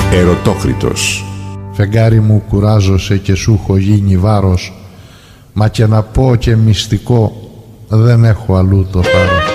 Ερωτόκριτος. Φεγγάρι μου, κουράζωσε και σου έχω γίνει βάρος, μα και να πω και μυστικό δεν έχω αλλού το θάρρος.